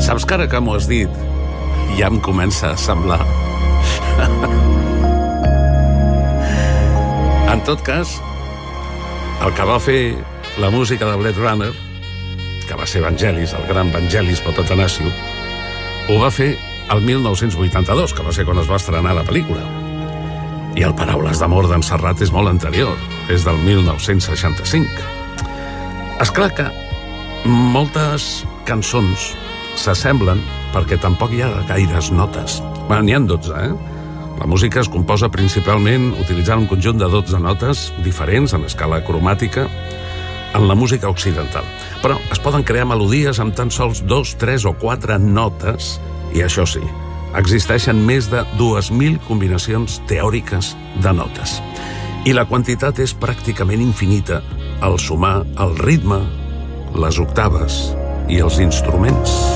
Saps que ara que m'ho has dit ja em comença a semblar? En tot cas, el que va fer la música de Blade Runner, que va ser Vangelis, el gran Vangelis Papatanasiou, ho va fer el 1982, que va ser quan es va estrenar la pel·lícula. I el Paraules d'amor d'en Serrat és molt anterior, és del 1965. És clar que moltes cançons s'assemblen perquè tampoc hi ha gaires notes. N'hi ha 12, La música es composa principalment utilitzant un conjunt de 12 notes diferents en escala cromàtica en la música occidental. Però es poden crear melodies amb tan sols 2, 3 o 4 notes i, això sí, existeixen més de 2.000 combinacions teòriques de notes. I la quantitat és pràcticament infinita al sumar el ritme, les octaves i els instruments.